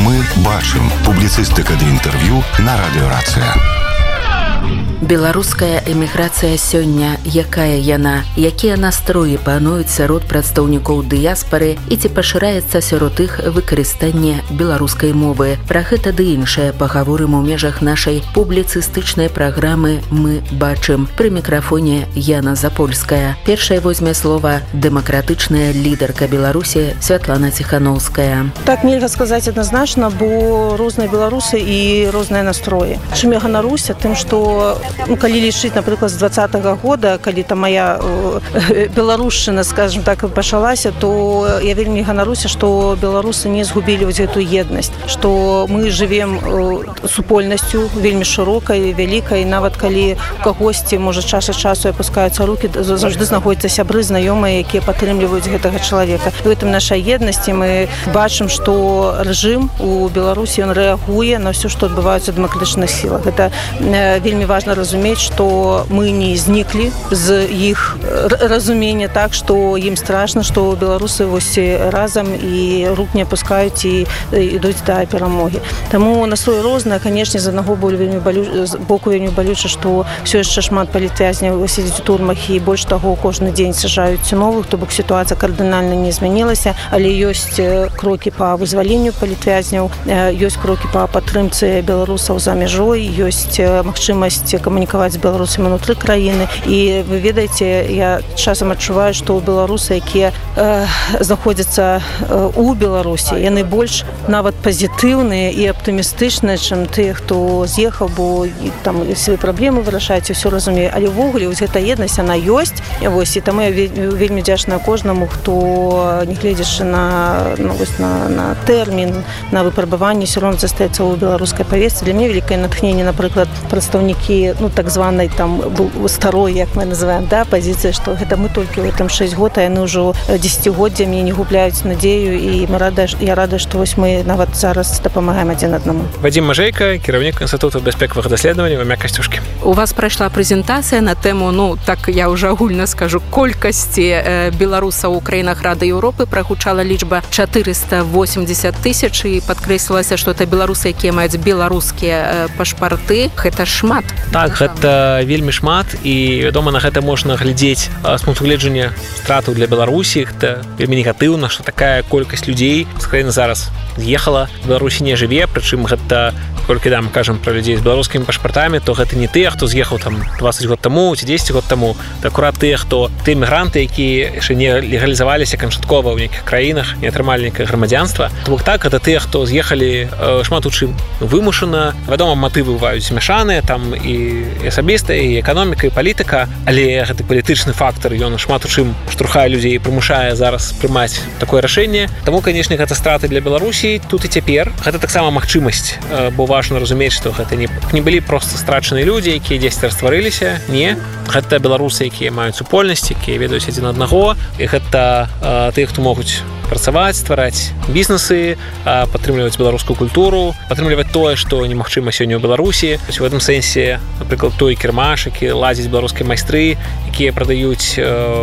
Мы бачым. Публіцыстыка ды інтэрв'ю на радыёрацыя. Беларуская эміграцыя сёння, якая яна, якія настроі пануюць сярод прадстаўнікоў дыяспары і ці пашыраецца сярод іх выкарыстанне беларускай мовы. Пра гэта ды іншае пагаворым у межах нашай публіцыстычнай праграмы «Мы бачым». Пры мікрафоне Яна Запольская. Першая возьме слова дэмакратычная лідарка Беларусі Святлана Ціхановская. Так нельга сказаць адназначна, бо розныя беларусы і розныя настроі. Чым я ганаруся? Тым, што калі лічыць, напрыклад, з 20-го года, калі там моя беларушчына, скажем так, пачалася, то я вельмі ганаруся, што беларусы не згубілі вось гэтую еднасць, што мы жывем супольнасцю вельмі шырокай, вялікай, нават калі кагосьці, можа, час ад часу апускаюцца рукі, заўжды знаходзяцца сябры, знаёмыя, якія падтрымліваюць гэтага чалавека. У гэтым нашай еднасці мы бачым, што рэжым у Беларусі, ён рэагуе на ўсё, што адбываецца ў дэмакратычных сілах. Гэта вельмі важна разумець, што мы не зніклі з іх разумення так, што ім страшна, што беларусы вось разам і рук не апускаюць і ідуць да перамогі. Таму настрой розныя, канешне, з аднаго боку вельмі балюча, што ўсё яшчэ шмат палітвязняў сядзяць у турмах і больш таго кожны дзень сажаюць новых, то бок сітуацыя кардынальна не змянілася, але ёсць крокі па вызваленню палітвязняў, ёсць крокі па падтрымцы беларусаў за мяжой, ёсць магчымасць камунікаваць з беларусамі ўнутры краіны. І вы ведаеце, я часам адчуваю, што беларусы, якія знаходзяцца у Беларусі, яны больш нават пазітыўныя і аптымістычныя, чым тыя, хто з'ехаў, бо там свае праблемы вырашаюць, усё разумею. Але ўвогуле вось гэта еднасць, яна ёсць. Вось, і таму я вельмі удзячная кожнаму, хто, не гледзячы на тэрмін, на выпрабаванне, ўсё роўна застаецца ў беларускай павесцы. Для мяне вялікае натхненне, напрыклад, прадстаўнікі так званай там старой, як мы называем, пазіцыі, што гэта мы толькі ў гэтым 6 год, а яны ўжо дзесяцігоддзямі не губляюць надзею, і я рада, што вось мы нават зараз дапамагаем адзін аднаму. Вадзім Мажэйка, кіраўнік Інстытуту бяспекавых даследаванняў імя Касцюшкі. У вас прайшла прэзентацыя на тэму, так я ўжо агульна скажу, колькасці беларусаў у краінах Рады Еўропы. Прагучала лічба 480 000 і падкрэслілася, што это беларусы, якія маюць беларускія пашпарты. Гэта шмат. Так, гэта вельмі шмат, і, вядома, на гэта можна глядзець з пункту гледжання стратаў для Беларусі. Гэта вельмі негатыўна, што такая колькасць людзей з краіны зараз з'ехала, в Беларусі не жыве, прычым гэта, колькі мы кажам пра людзей з беларускімі пашпартамі, то гэта не тыя, хто з'ехаў там 20 год таму ці 10 год таму, это акурат тыя, тыя мігранты, якія яшчэ не легалізаваліся канчаткова ў нейкіх краінах, не атрымалі нейкае грамадзянства. То бок так, гэта тыя, хто з'ехалі шмат у чым вымушана. Вядома, матывы бываюць змяшаныя, там і асабіста, і эканоміка, і палітыка, але гэты палітычны фактар, ён шмат у чым штурхае людзей і прымушае зараз прымаць такое рашэнне. Таму, канешне, гэта страты для Беларусі тут і цяпер. Гэта таксама магчымасць, бо важна разумець, што гэта не былі проста страчаныя людзі, якія дзесьці растварыліся. Не. Гэта беларусы, якія маюць супольнасць, якія ведаюць адзін аднаго, і гэта тыя, хто могуць працаваць, ствараць бізнесы, падтрымліваць беларускую культуру, падтрымліваць тое, што немагчыма сёння ў Беларусі. У гэтым сэнсе, напрыклад, той кірмаш, які ладзяць беларускія майстры, якія прадаюць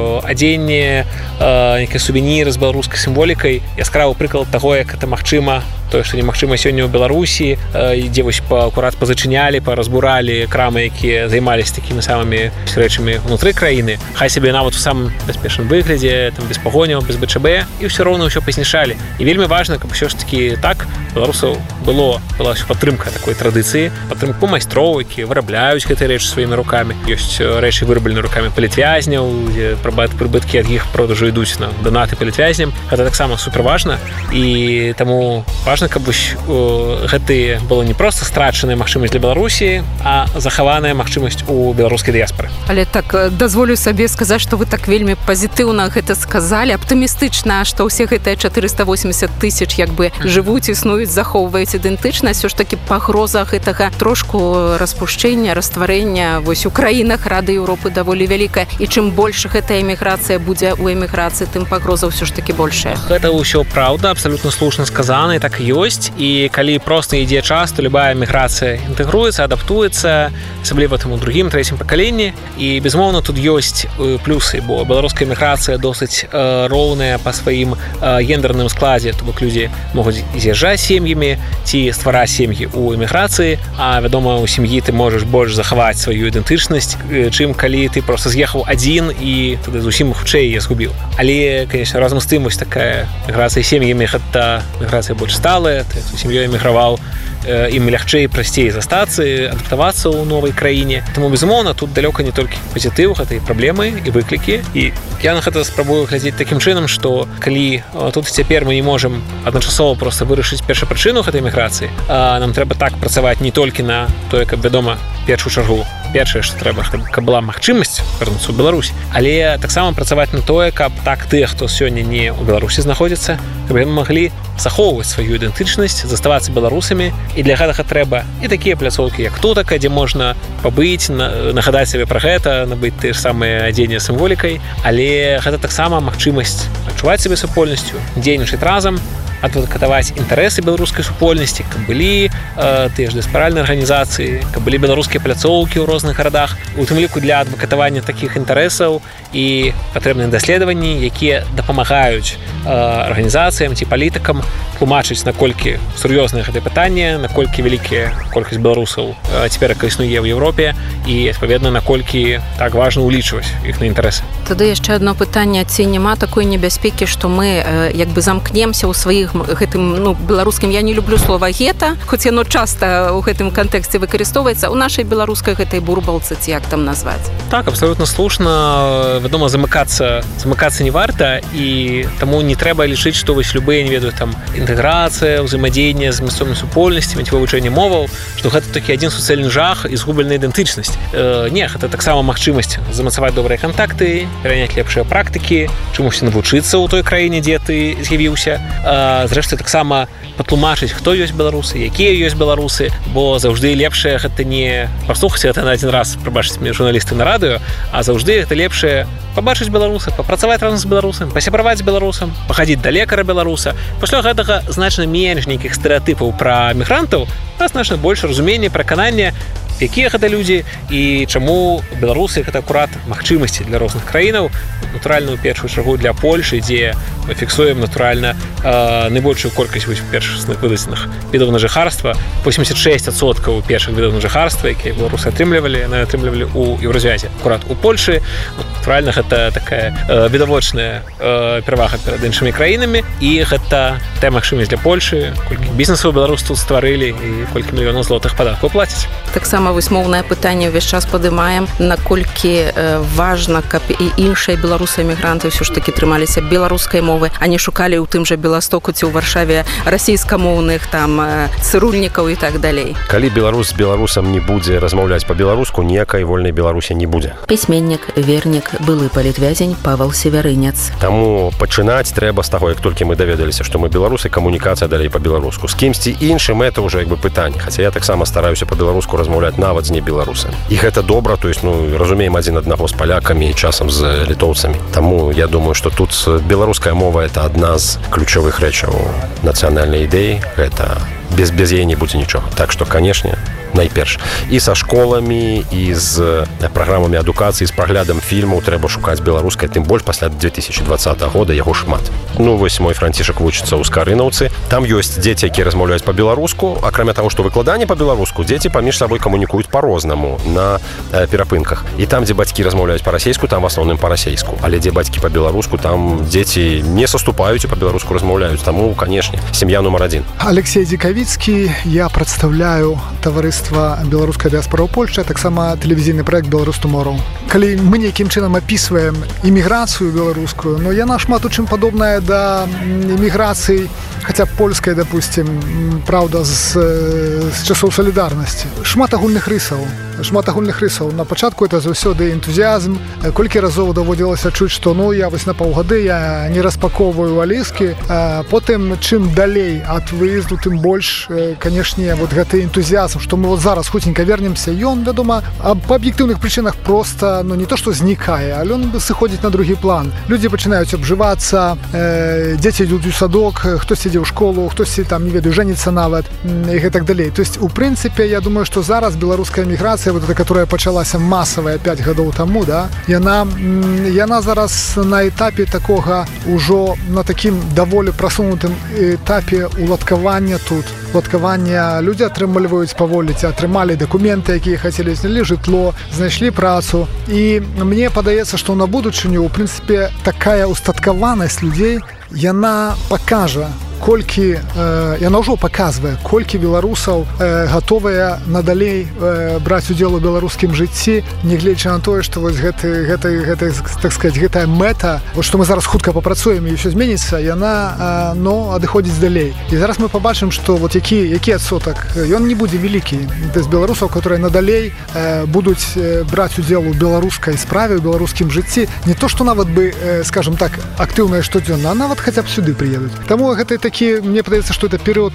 адзенне, нейкія сувеніры з беларускай сімволікай. Яскравы прыклад таго, як гэта магчыма, тое, што немагчыма сёння ў Беларусі, дзе вось акурат пазачынялі, паразбуралі крамы, якія займаліся такімі самымі рэчамі ўнутры краіны. Хай сабе нават у самым бяспечным выглядзе, там без пагоняў, без БЧБ, і ўсё роўна ўсё пазнішалі. І вельмі важна, каб ўсё ж такі так беларусаў была ўсё падтрымка такой традыцыі, падтрымку майстроў, якія вырабляюць гэтыя рэчы сваімі рукамі. Ёсць рэчы выраблены рукамі палітвязняў, дзе прыбыткі ад іх продажу ідуць на донаты палітвязням. Гэта таксама суперважна, і таму важна, каб гэтыя было не проста страчаная магчымасць для Беларусі, а захаваная магчымасць у беларускай дыяспары. Але так дазволю сабе сказаць, што вы так вельмі пазітыўна гэта сказалі, аптымістычна, што ўсе гэтыя 480 000 як бы жывуць, існуюць, захоўваеце ідэнтычнасць, все ж таки пагроза гэтага трошку распушчэння, растварэння вось у краінах Рады Еўропы даволі вялікая, і чым больш гэтая эміграцыя будзе ў эміграцыі, тым пагроза ўсё ж таки большая. Гэта ўсё праўда, абсалютна слушна сказана, і так і ёсць, і калі проста ідзе час, то любая эміграцыя інтэгруецца, адаптуецца, асабліва там у другім, трэцім пакаленні, і безумоўна тут ёсць плюсы, бо беларуская эміграцыя досыць роўная па сваім гендерным складзе, то бок людзі могуць з'язджаць сем'ямі ці ствараць сем'і ў эміграцыі, а вядома, у сям'і ты можаш больш захаваць сваю ідэнтычнасць, чым калі ты проста з'ехаў адзін і тады зусім хутчэй я згубіў. Але, конечно, разам з тым вось такая эміграцыя сем'ямі, гэта эміграцыя больш сталая, ты з сям'ёй эміграваў, ім лягчэй, прасцей застацца, адаптавацца ў новай краіне. Таму, безумоўна, тут далёка не толькі пазітыў, гэта і праблемы, і выклікі. І я на гэта спрабую глядзець такім чынам, што калі тут цяпер мы не можам адначасова проста вырашыць першапрычыну гэтай эміграцыі, нам трэба так працаваць не толькі на тое, каб, вядома, першую чаргу, першае, што трэба, каб была магчымасць вярнуцца ў Беларусь, але таксама працаваць на тое, каб так тыя, хто сёння не ў Беларусі знаходзіцца, каб яны маглі захоўваць сваю ідэнтычнасць, заставацца беларусамі. І для гэтага трэба і такія пляцоўкі, як тутака, дзе можна пабыць, нагадаць сабе пра гэта, набыць тыя ж самыя адзенне сімволікай, але гэта таксама магчымасць адчуваць сабе супольнасцю, дзейнічаць разам, адвакатаваць інтарэсы беларускай супольнасці, каб былі тыя ж дыаспаральныя арганізацыі, каб былі беларускія пляцоўкі ў розных гарадах, у тым ліку для адвакатавання такіх інтарэсаў і патрэбныя даследаванні, якія дапамагаюць арганізацыям ці палітыкам тлумачыць, наколькі сур'ёзнае гэтае пытанне, наколькі вялікая колькасць беларусаў цяперака існуе ў Еўропе і, адпаведна, наколькі так важна ўлічваць іх на інтарэсы. Тады яшчэ адно пытанне, ці няма такой небяспекі, што мы як бы замкнемся ў сваіх гэтым, беларускім, я не люблю слова гета, хоць яно часта ў гэтым кантэксце выкарыстоўваецца, у нашай беларускай гэтай бурбалцы, ці як там назваць. Так, абсалютна слушна. Вядома, замыкацца не варта, і таму не трэба лічыць, што вось любыя, не ведаю, там інтэграцыя, ўзаемадзеянне з мясцовымі супольнасцямі ці вывучэнне моваў, што гэта такі адзін суцэльны жах і згубленая ідэнтычнасць. Не, гэта таксама магчымасць замацаваць добрыя кантакты, пераняць лепшыя практыкі, чамусьці навучыцца ў той краіне, дзе ты з'явіўся. Зрэшты, таксама патлумачыць, хто ёсць беларусы, якія ёсць беларусы, бо заўжды лепшае гэта не паслухаць гэта на адзін раз, прабачыць мне журналісты на радыё, а заўжды гэта лепшае пабачыць беларуса, папрацаваць разам з беларусам, пасябраваць з беларусам, пахадзіць да лекара беларуса. Пасля гэтага значна менш нейкіх стэрэатыпаў пра мігрантаў, а значна больш разумення, пераканання, якія гэта людзі і чаму беларусы гэта акурат магчымасці для розных краінаў. Натуральна, у першую чаргу для Польшы, дзе мы фіксуем натуральна найбольшую колькасць першасных выдадзеных відаў на жыхарства. 86% першых відаў на жыхарства, якія беларусы атрымлівалі ў Еўразіязе. Акурат у Польшы. Натуральна, гэта такая відавочная перавага перад іншымі краінамі, і гэта тая магчымасць для Польшы, колькі бізнесаў беларусы тут стварылі і колькі мільёнаў злотых падаткаў плацяць. Таксама вось моўнае пытанне ўвесь час падымаем, наколькі важна, каб і іншыя беларусы-эмігранты ўсё ж такі трымаліся беларускай мовы, а не шукалі ў тым жа Беластоку ці ў Варшаве расійскамоўных там цырульнікаў і так далей. Калі беларус з беларусам не будзе размаўляць па-беларуску, ніякай вольнай Беларусі не будзе. Пісьменнік, вернік, былы палітвязень Павел Севярынец. Таму пачынаць трэба з таго, як толькі мы даведаліся, што мы беларусы, камунікацыя далей па-беларуску. З кімсьці іншым это ўжо як бы пытанне, хаця я таксама стараюся па-беларуску размаўляць нават з небеларусамі. І гэта добра, то есть, разумеем адзін аднаго з палякамі і часам з літоўцамі. Таму я думаю, што тут беларуская мова это адна з ключовых рэчаў нацыянальнай ідэі, гэта без яе не будзе нічога. Так што, канешне, найперш. І са школамі, і з праграмамі адукацыі, з праглядам фільмаў трэба шукаць беларускай, тым больш пасля 2020 года яго шмат. Вось мой Францішак вучыцца ў Скарынаўцы. Там ёсць дзеці, якія размаўляюць па-беларуску. Акрамя таго, што выкладанне па-беларуску, дзеці паміж сабой камунікуюць па-рознаму на перапынках. І там, дзе бацькі размаўляюць па-расейску, там в асноўным па-расейску. Але дзе бацькі па-беларуску, там дзеці не саступаюць і па-беларуску размаўляюць. Таму, канешне, сям'я нумар адзін. Алексей Дзікавіцкі, я прадстаўляю таварыства агенцтва беларуская дыаспора ў Польшчы, таксама тэлевізійны праект Беларусь Tomorrow. Калі мы нейкім чынам апісваем іміграцыю беларускую, но яна шмат у чым падобная да іміграцыі, хаця польскай, допустим, правда, з часоў салідарнасці. Шмат агульных рысаў. На пачатку это заўсёды энтузіазм. Колькі разоў даводзілася чуць, што я вось на паўгады я не распаковваю валізкі. Потым, чым далей ад выезду, тым больш, канешне, вот гэты энтузіазм, што мы вот зараз хуценька вернемся, ён, вядома, па аб'ектыўных прычынах проста, не то што знікае, але ён сыходзіць на другі план. Людзі пачынаюць абжывацца, дзеці ідуць у садок, хтось ідзе ў школу, хтось там, не ведаю, жэніцца нават і гэтак далей. То есть, у прынцыпе, я думаю, што зараз беларуская міграцыя, вот эта, которая пачалася масавая 5 гадоў таму, да, яна зараз на этапе такога ўжо на такім даволі прасунутым этапе уладкавання тут. Людзі атрымліваюць паволі, атрымалі дакументы, якія хацелі, знялі жытло, знайшлі працу. І мне падаецца, што на будучыню, у прынцыпе, такая устаткаванасць людзей, яна пакажа, колькі, яна ўжо паказвае, колькі беларусаў гатовыя надалей браць удзел у беларускім жыцці, нягледзячы на тое, што вось так сказаць, гэтая мэта, вот што мы зараз хутка папрацуем і ўсё зменіцца, яна адыходзіць далей. І зараз мы пабачым, што вот які адсотак, ён не будзе вялікі. З беларусаў, которые надалей будуць браць удзел у беларускай справе, у беларускім жыцці, не то, што нават бы, скажем так, актыўнае штодзённа, а нават хаця б сюды прыедуць. Таму гэта мне падаецца, што это перыяд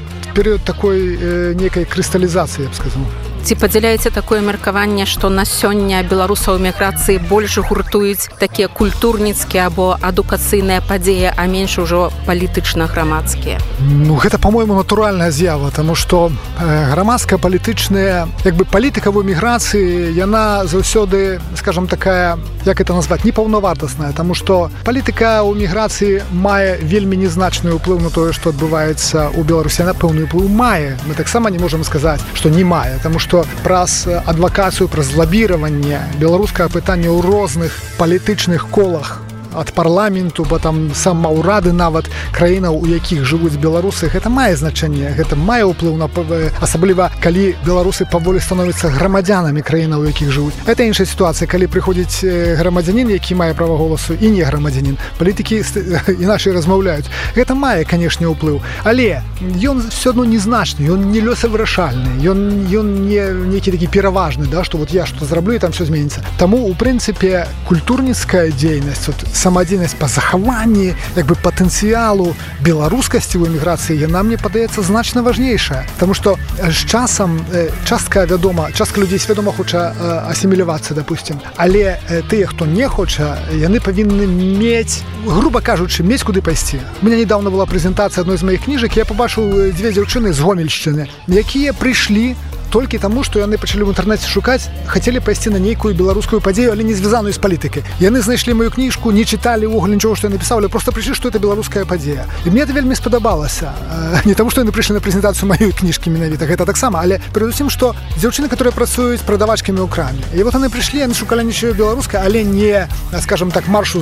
такой некай крысталізацыі, я б сказаў. Ці падзяляеце такое меркаванне, што на сёння беларусаў у міграцыі больш гуртуюць такія культурніцкія або адукацыйныя падзеі, а менш ужо палітычна-грамадскія? Гэта, па-мойму, натуральная з'ява, таму што грамадская палітычная, палітыка ў міграцыі, яна заўсёды, скажам, такая, як это назваць, непаўнавартасная, таму што палітыка ў міграцыі мае вельмі незначны ўплыў на тое, што адбываецца ў Беларусі. Яна пэўны ўплыў мае. Мы таксама не можам сказаць, што не мае, таму што праз адвакацыю, праз лабіраванне беларускага пытання ў розных палітычных колах ад парламенту, бо там сама ўрады нават краінаў, у якіх жывуць беларусы, гэта мае значэнне, гэта мае ўплыў на асабліва, калі беларусы паволі становяцца грамадзянамі краінаў, у якіх жывуць. Это іншая сітуацыя, калі прыходзіць грамадзянін, які мае права голасу, і не грамадзянін. Палітыкі іначай размаўляюць. Гэта мае, канешне, ўплыў, але ён все адно незначны, ён не лёсавырашальны, ён не нейкі такі пераважны, да, што вот я што зраблю, і там все зменіцца. Таму, у прынцыпе, культурніцкая дзейнасць, самадзейнасць па захаванні патэнцыялу беларускасці ў эміграцыі, яна, мне падаецца, значна важнейшая. Таму што з часам частка людзей свядома хоча асімілявацца, допустим, але тыя, хто не хоча, яны павінны мець, груба кажучы, мець куды пайсці. У мяне недавно была прэзентацыя адной з маіх кніжак, я пабачыў 2 дзяўчыны з Гомельшчыны, якія прыйшлі толькі таму, што яны пачалі ў інтэрнэце шукаць, хацелі пайсці на нейкую беларускую падзею, але не звязаную з палітыкай. Яны знайшлі маю кніжку, не чыталі ўвогуле нічога, што я напісаў, але проста прыйшлі, што это беларуская падзея. І мне это вельмі спадабалася. Не таму, што яны прыйшлі на прэзентацыю маёй кніжкі менавіта, гэта таксама, але перадусім, што дзяўчыны, которые працуюць прадавачкамі ў краме. І вот яны прыйшлі, яны шукалі нічого беларускае, але не, скажем так, маршу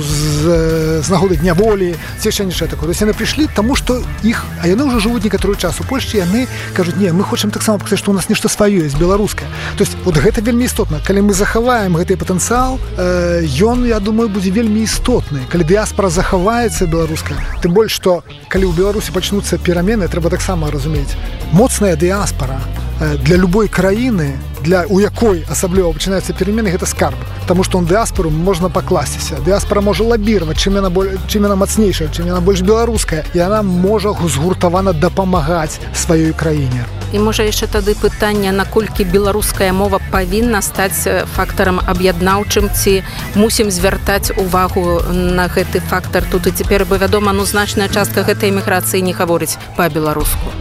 з нагоды дня волі, ці яшчэ нічого такое. То есть яны прыйшлі, таму што іх, а яны ўжо жывуць некаторы час у Польшчы, яны кажуць: "Не, мы хочам таксама паказаць, што у нас нешта сваё ёсць беларускае". То есть вот гэта вельмі істотна. Калі мы захаваем гэты патэнцыял, ён, я думаю, будзе вельмі істотны. Калі дыаспара захаваецца беларуская, тым больш, што калі ў Беларусі пачнуцца перамены, трэба таксама разумець. Моцная дыаспара для любой краіны, у якой асабліва пачынаюцца перамены, гэта скарб. Таму што дыаспару можна пакласціся. Дыаспара можа лабіраваць, чым яна мацнейшая, чым яна больш беларуская. І яна можа згуртавана дапамагаць сваёй краіне. І можа яшчэ тады пытанне, наколькі беларуская мова павінна стаць фактарам аб'яднаўчым, ці мусім звяртаць увагу на гэты фактар тут і цяпер, бо вядома, значная частка гэтай эміграцыі не гаворыць па-беларуску.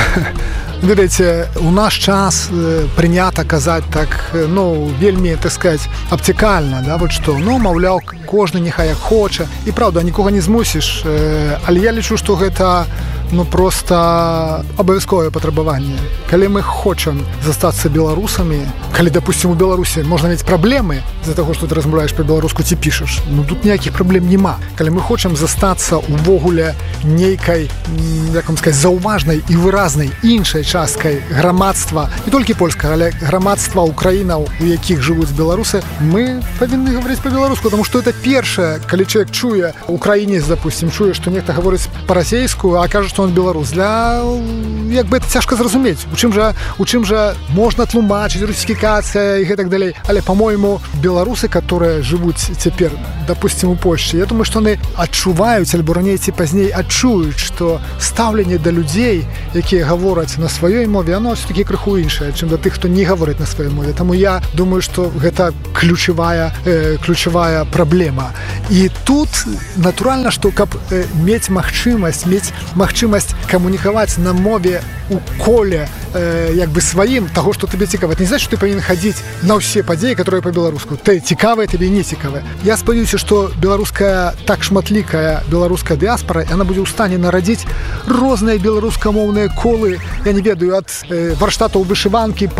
Ведаеце, у наш час прынята казаць так, вельмі, так сказать, абцікальна, да, вот што, маўляў, кожны няхай як хоча, і праўда, нікога не змусіш, але я лічу, што гэта ну просто абавязковае патрабаванне. Калі мы хочам застацца беларусамі, калі, допустим, у Беларусі можна мець праблемы з-за таго, што ты размаўляеш па-беларуску ці пішаш, ну тут ніякіх праблем няма. Калі мы хочам застацца увогуле нейкай, як вам сказаць, заўважнай і выразнай іншай часткай грамадства, не толькі польскага, але грамадства украінаў, у якіх жывуць беларусы, мы павінны гаварыць па-беларуску, тому што это першае, калі чалавек чуе, украінец, допустим, чуе, што нехта гаворыць па-расейску, а кажа, што он беларус. Для, як бы, это цяжка зразумець. У чым жа можна тлумачыць, русіфікацыя і гэтак далей. Але, по-мойму, беларусы, которые жывуць цяпер, допустим, у Польшчы, я думаю, што яны адчуваюць, альбо раней ці пазней адчуюць, што стаўленне да людзей, якія гавораць на сваёй мове, оно все-таки крыху іншае, чым да тых, хто не гаворыць на сваёй мове. Таму я думаю, што гэта ключавая праблема. І тут натуральна, што каб мець магчымасць камунікаваць на мове у коле як бы сваім таго, што табе цікава. Не значит, што ты павінен хадзіць на ўсе падзеі, которые па-беларуску. Ты цікавыя, табе не цікавыя. Я спадзяюся, што беларуская так шматлікая беларуская дыаспара, яна будзе ў стане нарадзіць розныя беларускамоўныя колы, я не ведаю, ад варштатаў вышыванкі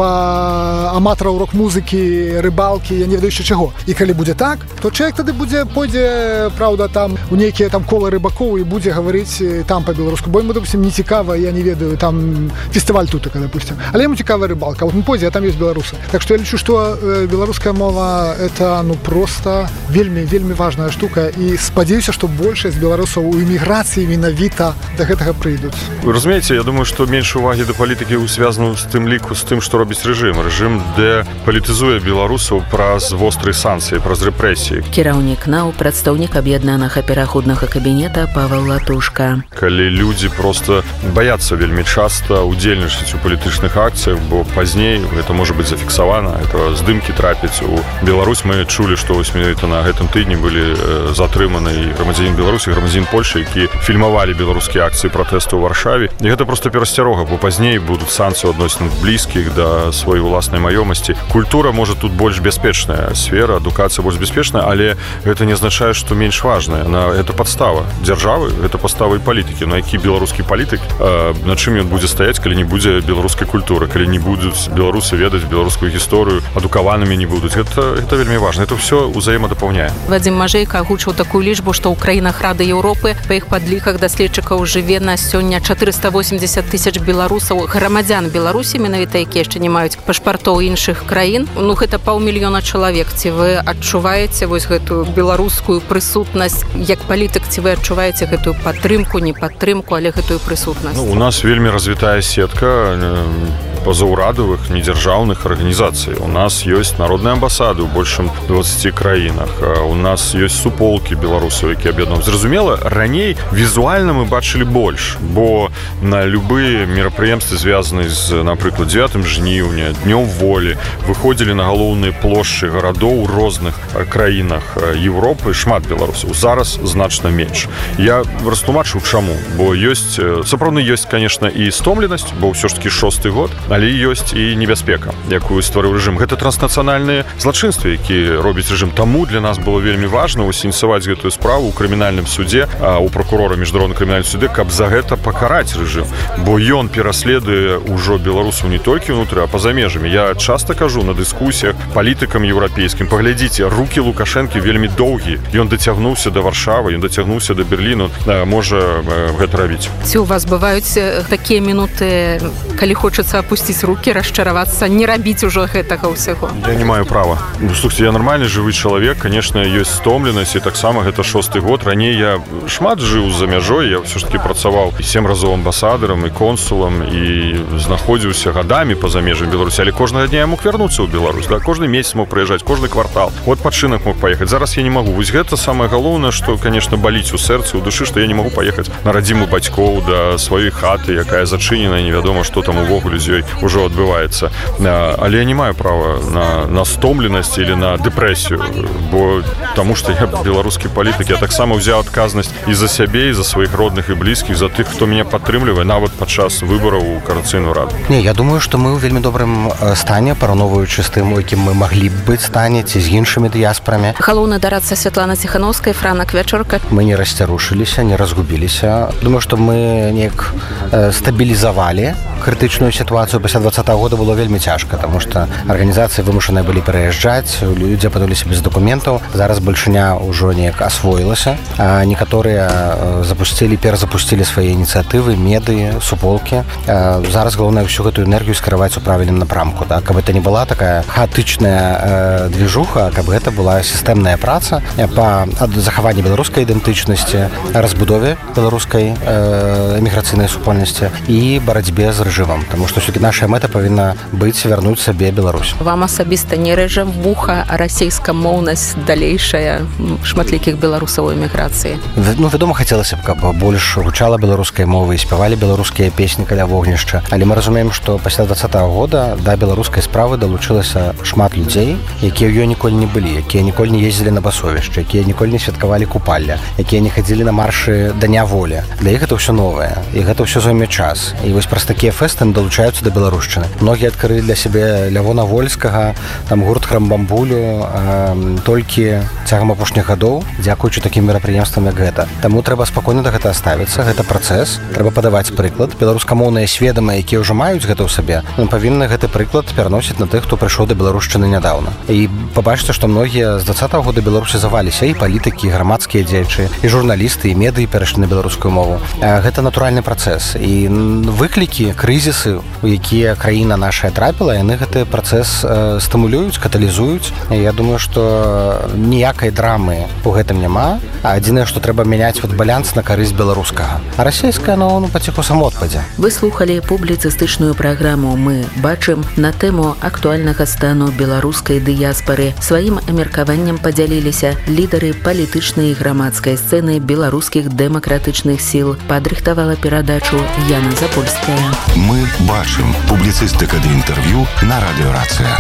па аматараў рок-музыкі, рыбалкі, я не ведаю яшчэ чаго. І калі будзе так, то чалавек тады пойдзе, праўда, там у нейкія там колы рыбакоў і будзе гаварыць там па-беларуску. Бо яму, допустим, не цікава, я не ведаю, там фестываль тутака, допустим. Але яму цікавая рыбалка. Вот мы пойдзе, а там ёсць беларусы. Так што я лічу, што беларуская мова это, ну, просто вельмі важная штука. І спадзяюся, што большасць беларусаў у эміграцыі менавіта да гэтага прыйдуць. Вы разумееце, я думаю, што менш увагі да палітыкі звязана з тым ліку, з тым, што робіць рэжым. Рэжым дэпалітызуе беларусаў праз вострыя санкцыі, праз рэпрэсіі. Кіраўнік НАУ, прадстаўнік аб'яднанага пераходнага кабінета Павел Латушка. Калі людзі просто баяцца вельмі часта удзельнічаць у палітычных акцыях, бо пазней гэта можа быць зафіксавана, это здымкі трапіць у Беларусь. Мы чулі, што вось менавіта на гэтым тыдні былі затрыманы і грамадзянін Беларусі, грамадзянін Польшчы, які фільмавалі беларускія акцыі пратэсту ў Варшаве. І гэта просто перасцярога, бо пазней будуць санкцыі адносін блізкіх да сваёй уласнай маёмасці. Культура можа тут больш бяспечная сфера, адукацыя больш бяспечная, але гэта не азначае, што менш важная. Это падстава дзяржавы, гэта падстава і палітыкі. На які беларускі палітык, на чым ён будзе стаяць, калі не будзе беларускай культуры, калі не будуць беларусы ведаць беларускую гісторыю, адукаванымі не будуць. Гэта вельмі важна. Это ўсё ўзаемадапаўняе. Вадзім Мажэйка агучыў такую лічбу, што ў краінах Рады Еўропы па іх падліках даследчыкаў жыве на сёння 480 тысяч беларусаў, грамадзян Беларусі, менавіта якія яшчэ не маюць пашпартоў іншых краін. Ну, гэта 500 000 чалавек. Ці вы адчуваеце вось гэтую беларускую прысутнасць як палітык, ці вы адчуваеце гэтую падтрымку, не падтрымку, але гэтую прысутнасць? Ну, у нас вельмі развітая сетка пазаўрадавых недзяржаўных арганізацый. У нас ёсць народныя амбасады ў большым 20 краінах. У нас ёсць суполкі беларусаў, які аб'яднуюць. Зразумела, раней візуальна мы бачылі больш, бо на любыя мерапрыемствы, звязаныя з, напрыклад, 9 жніўня, днём волі, выходзілі на галоўныя плошчы гарадоў у розных краінах Еўропы шмат беларусаў. Зараз значна менш. Я растлумачу, чаму, бо ёсць, сапраўдны ёсць, конечно, і стомленасць, бо ўсё ж таки 6-й год, але ёсць і небяспека, якую стварыў рэжым. Гэта транснацыянальныя злачынствы, які робіць рэжым. Таму для нас было вельмі важна ініцыяваць гэтую справу ў крымінальным судзе, у прокурора міжнароднага крымінальнага суде, каб за гэта пакараць рэжым, бо ён пераследуе ўжо беларусаў не толькі ўнутры, а па-за межамі. Я часта кажу на дыскусіях палітыкам еўрапейскім: паглядзіце, рукі Лукашэнкі вельмі доўгія. Ён дацягнуўся да Варшавы, ён дацягнуўся да Берліну, можа гэта рабіць. Ці у вас бываюць такія мінуты, калі хочацца апусціць рукі, расчаравацца, не рабіць ужо гэтага ўсяго? Я не маю права. Слухайте, я нармальны жывы чалавек, конечно, ёсць стомленасць, і таксама гэта 6-й год. Раней я шмат жыў за мяжой, я ўсё ж таки працаваў 7 разоў амбасадарам і консулам, і знаходзіўся гадамі па-за межамі Беларусі, але кожнага дня я мог вярнуцца ў Беларусь, да? Кожны месяц мог прыязджаць, кожны квартал. Вот адпачынак мог паехаць. Зараз я не магу. Вось гэта самае галоўнае, што, конечно, баліць у сэрцы, у душы, што я не магу паехаць на радзіму бацькоў да сваёй хаты, якая зачынена, невядома, што там увогуле з ёй ўжо адбываецца. Але я не маю права на стомленасць или на дэпрэсію, бо таму што я беларускі палітык, я таксама ўзяў адказнасць і за сябе, і за сваіх родных і блізкіх, за тых, хто мяне падтрымлівае нават падчас выбараў у Коордынацыйную раду. Не, я думаю, што мы ў вельмі добрым стане, параўноўваючы з тым, у якім мы маглі б быць стане, ці з іншымі дыяспарамі. Галоўны дарадца Святлана Ціхановская, Франак Вячорка. Мы не расцярушыліся, не разгубіліся. Думаю, што мы неяк стабілізавалі крытычную сітуацыю. Пасля 20-го года было вельмі цяжка, таму што арганізацыі вымушаныя былі пераязджаць, людзі апынуліся без дакументаў. Зараз бальшыня ўжо неяк асвоілася. Некаторыя перазапусцілі свае ініцыятывы, медыі, суполкі. Зараз галоўнае ўсю гэтую энергію скіраваць у правільным напрамку, так? Каб гэта не была такая хаатычная движуха, каб гэта была сістэмная праца па захаванні беларускай ідэнтычнасці, разбудове беларускай эміграцыйнай супольнасці і барацьбе з рэжымам, таму што ўсё-таки наша мэта павінна быць вярнуць сабе Беларусь. Вам асабіста не рэжа вуха расейскамоўнасць далейшая шматлікіх беларусаў у эміграцыі? Ну, вядома, хацелася б, каб больш гучала беларускай мовы і спявалі беларускія песні каля вогнішча. Але мы разумеем, што пасля 20-го года да беларускай справы далучылася шмат людзей, якія ў ёй ніколі не былі, якія ніколі не ездзілі на басовішча, якія ніколі не святкавалі купалля, якія не хадзілі на маршы Дня волі. Для іх гэта ўсё новае, і гэта ўсё зойме час. І вось праз такія фэсты далучаюцца да беларушчыны. Многія адкрылі для сябе Лявона Вольскага, там гурт Храмбамбулю, толькі цягам апошніх гадоў, дзякуючы такім мерапрыемствам, як гэта. Таму трэба спакойна да гэта ставіцца, гэта працэс, трэба падаваць прыклад. Беларускамоўныя сведамыя, якія ўжо маюць гэта ў сабе, павінны гэты прыклад пераносіць на тых, хто прыйшоў да беларушчыны нядаўна. І пабачыце, што многія з 20-го года беларусізаваліся, і палітыкі, і грамадскія дзеячы, і журналісты, і медыі перайшлі на беларускую мову. Гэта натуральны працэс. І выклікі, крызісы, у якія краіна наша трапіла, яны гэты працэс стымулююць, каталізуюць. Я думаю, што ніякай драмы у гэтым няма, а адзінае, што трэба мяняць баланс на карысць беларускага. А расійская, паціху самоотпадзе. Вы слухалі публіцыстычную праграму «Мы бачым» на тэму актуальнага стану беларускай дыяспары. Сваім меркаваннем падзяліліся лідары палітычнай і грамадскай сцэны беларускіх дэмакратычных сіл. Падрыхтавала перадачу Яна Запольская. Мы бачым. Публіцыстыка ды інтэрв'ю на радыё Рацыя.